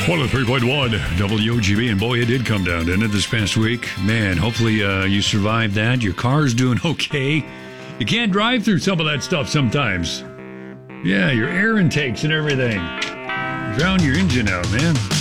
103.1 WOGB, and boy, it did come down, didn't it, this past week? Man, hopefully you survived that. Your car's doing okay. You can't drive through some of that stuff sometimes. Yeah, your air intakes and everything. Drown your engine out, man.